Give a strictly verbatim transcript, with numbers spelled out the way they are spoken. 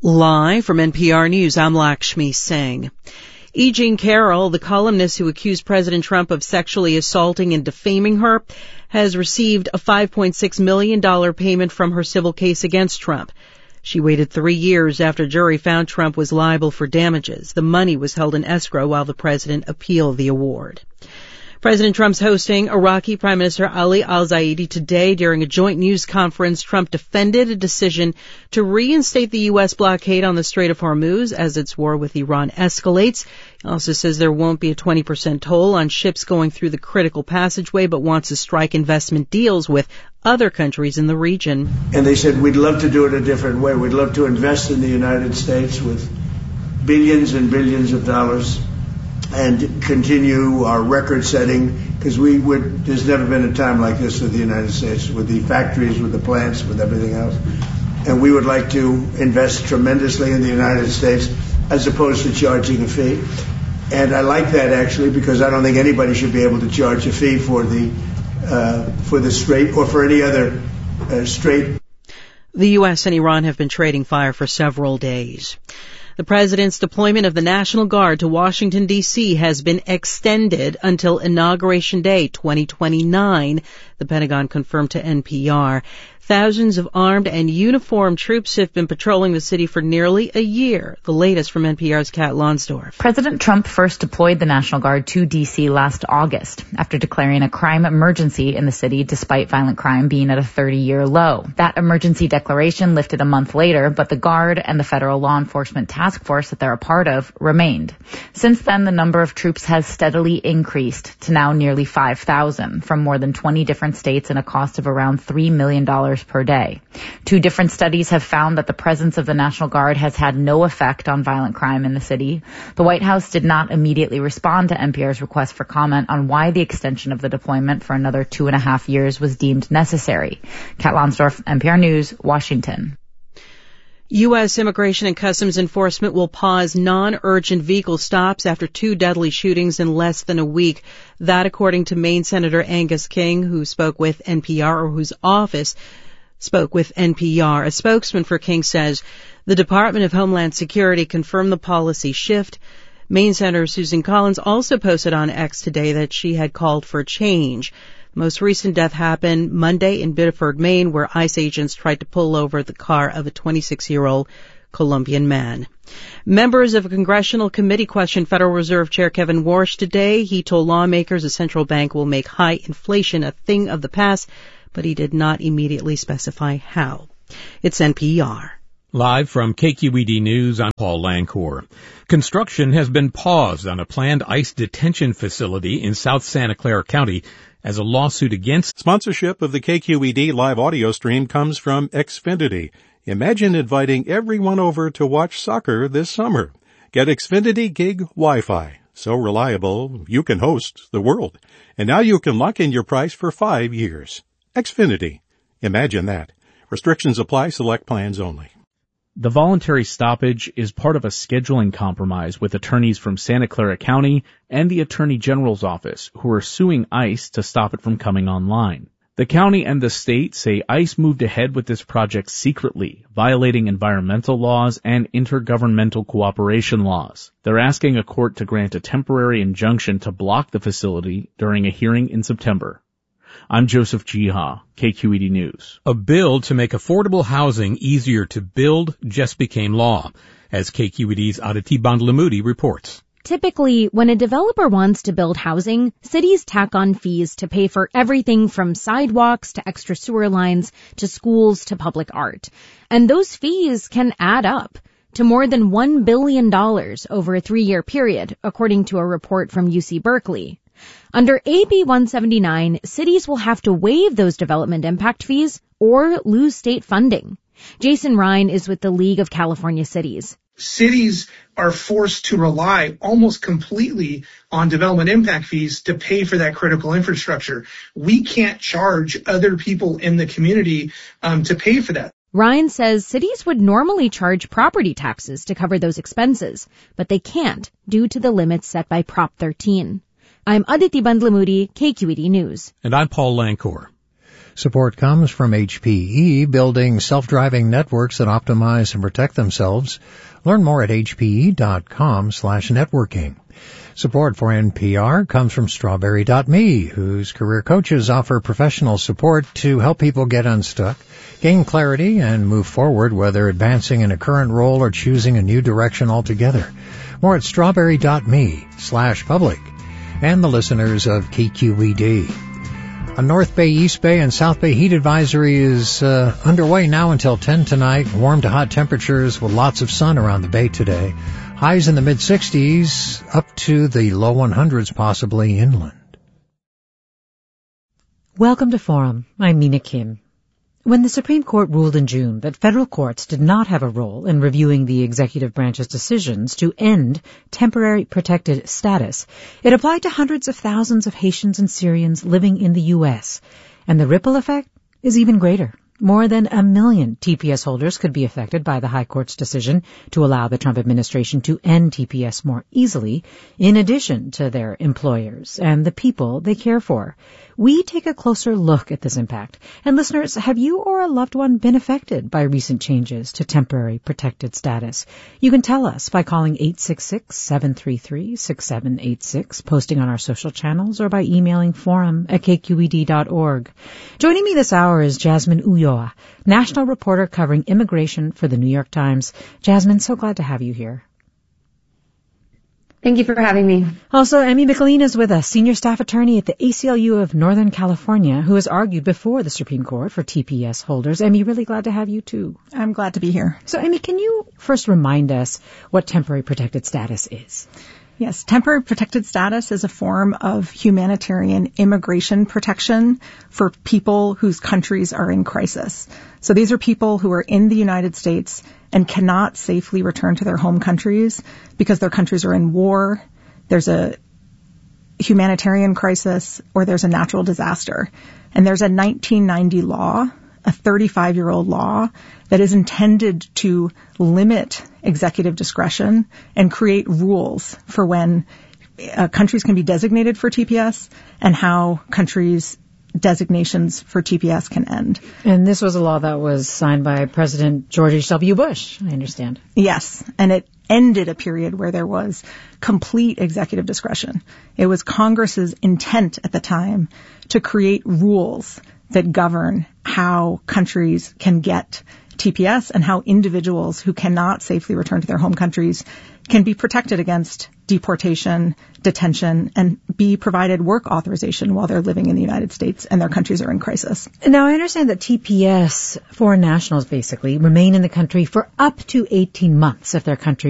Live from N P R News, I'm Lakshmi Singh. E. Jean Carroll, the columnist who accused President Trump of sexually assaulting and defaming her, has received a five point six million dollars payment from her civil case against Trump. She waited three years after a jury found Trump was liable for damages. The money was held in escrow while the president appealed the award. President Trump's hosting Iraqi Prime Minister Ali al-Zaidi today. During a joint news conference, Trump defended a decision to reinstate the U S blockade on the Strait of Hormuz as its war with Iran escalates. He also says there won't be a twenty percent toll on ships going through the critical passageway, but wants to strike investment deals with other countries in the region. And they said, we'd love to do it a different way. We'd love to invest in the United States with billions and billions of dollars and continue our record setting, because we would, there's never been a time like this for the United States, with the factories, with the plants, with everything else. And we would like to invest tremendously in the United States as opposed to charging a fee. And I like that, actually, because I don't think anybody should be able to charge a fee for the uh, for the Strait or for any other uh, strait. The U S and Iran have been trading fire for several days. The president's deployment of the National Guard to Washington, D C has been extended until Inauguration Day twenty twenty-nine, the Pentagon confirmed to N P R. Thousands of armed and uniformed troops have been patrolling the city for nearly a year. The latest from N P R's Kat Lonsdorf. President Trump first deployed the National Guard to D C last August after declaring a crime emergency in the city despite violent crime being at a thirty-year low. That emergency declaration lifted a month later, but the Guard and the federal law enforcement task force that they're a part of remained. Since then, the number of troops has steadily increased to now nearly five thousand from more than twenty different states and a cost of around three million dollars per day. Two different studies have found that the presence of the National Guard has had no effect on violent crime in the city. The White House did not immediately respond to N P R's request for comment on why the extension of the deployment for another two and a half years was deemed necessary. Kat Lonsdorf, N P R News, Washington. U S Immigration and Customs Enforcement will pause non-urgent vehicle stops after two deadly shootings in less than a week. That according to Maine Senator Angus King, who spoke with N P R, or whose office spoke with N P R. A spokesman for King says the Department of Homeland Security confirmed the policy shift. Maine Senator Susan Collins also posted on X today that she had called for change. The most recent death happened Monday in Biddeford, Maine, where ICE agents tried to pull over the car of a twenty-six-year-old Colombian man. Members of a congressional committee questioned Federal Reserve Chair Kevin Warsh today. He told lawmakers a central bank will make high inflation a thing of the past, but he did not immediately specify how. It's N P R. Live from K Q E D News, I'm Paul Lancour. Construction has been paused on a planned ICE detention facility in South Santa Clara County as a lawsuit against... Sponsorship of the K Q E D live audio stream comes from Xfinity. Imagine inviting everyone over to watch soccer this summer. Get Xfinity Gig Wi-Fi. So reliable, you can host the world. And now you can lock in your price for five years. Xfinity. Imagine that. Restrictions apply. Select plans only. The voluntary stoppage is part of a scheduling compromise with attorneys from Santa Clara County and the Attorney General's office who are suing ICE to stop it from coming online. The county and the state say ICE moved ahead with this project secretly, violating environmental laws and intergovernmental cooperation laws. They're asking a court to grant a temporary injunction to block the facility during a hearing in September. I'm Joseph Jiha, K Q E D News. A bill to make affordable housing easier to build just became law, as K Q E D's Aditi Bandlamudi reports. Typically, when a developer wants to build housing, cities tack on fees to pay for everything from sidewalks to extra sewer lines to schools to public art. And those fees can add up to more than one billion dollars over a three-year period, according to a report from U C Berkeley. Under A B one seventy-nine, cities will have to waive those development impact fees or lose state funding. Jason Ryan is with the League of California Cities. Cities are forced to rely almost completely on development impact fees to pay for that critical infrastructure. We can't charge other people in the community um, to pay for that. Ryan says cities would normally charge property taxes to cover those expenses, but they can't due to the limits set by Prop thirteen. I'm Aditi Bandlamudi, K Q E D News. And I'm Paul Lancour. Support comes from H P E, building self-driving networks that optimize and protect themselves. Learn more at h p e dot com slash networking. Support for N P R comes from Strawberry dot me, whose career coaches offer professional support to help people get unstuck, gain clarity, and move forward, whether advancing in a current role or choosing a new direction altogether. More at strawberry dot me slash public. And the listeners of K Q E D. A North Bay, East Bay, and South Bay heat advisory is uh, underway now until ten tonight. Warm to hot temperatures with lots of sun around the bay today. Highs in the mid-sixties, up to the low hundreds possibly inland. Welcome to Forum. I'm Mina Kim. When the Supreme Court ruled in June that federal courts did not have a role in reviewing the executive branch's decisions to end temporary protected status, it applied to hundreds of thousands of Haitians and Syrians living in the U S, and the ripple effect is even greater. More than a million T P S holders could be affected by the High Court's decision to allow the Trump administration to end T P S more easily, in addition to their employers and the people they care for. We take a closer look at this impact. And listeners, have you or a loved one been affected by recent changes to temporary protected status? You can tell us by calling eight six six, seven three three, six seven eight six, posting on our social channels, or by emailing forum at k q e d dot org. Joining me this hour is Jasmine Ulloa, national reporter covering immigration for the New York Times. Jasmine, so glad to have you here. Thank you for having me. Also, Emmy McAleen is with us, senior staff attorney at the A C L U of Northern California, who has argued before the Supreme Court for T P S holders. Emmy, really glad to have you too. I'm glad to be here. So, Emmy, can you first remind us what temporary protected status is? Yes, temporary protected status is a form of humanitarian immigration protection for people whose countries are in crisis. So these are people who are in the United States and cannot safely return to their home countries because their countries are in war, there's a humanitarian crisis, or there's a natural disaster. And there's a nineteen ninety law, a thirty-five-year-old law, that is intended to limit executive discretion and create rules for when uh, countries can be designated for T P S and how countries' designations for T P S can end. And this was a law that was signed by President George H W. Bush, I understand. Yes, and it ended a period where there was complete executive discretion. It was Congress's intent at the time to create rules that govern how countries can get T P S and how individuals who cannot safely return to their home countries can be protected against deportation, detention, and be provided work authorization while they're living in the United States and their countries are in crisis. Now, I understand that T P S, foreign nationals basically, remain in the country for up to eighteen months if their country